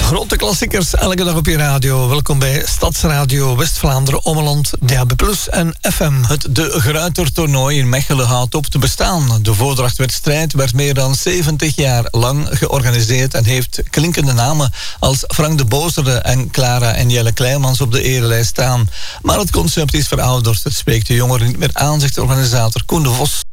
Grote klassiekers elke dag op je radio. Welkom bij Stadsradio West-Vlaanderen, Ommeland, DAB+ en FM. Het De Gruyter-toernooi in Mechelen houdt op te bestaan. De voordrachtwedstrijd werd meer dan 70 jaar lang georganiseerd en heeft klinkende namen als Frank de Bozere en Clara en Jelle Kleimans op de erelijst staan. Maar het concept is verouderd. Het spreekt de jongeren niet meer aan, zegt de organisator Koen de Vos.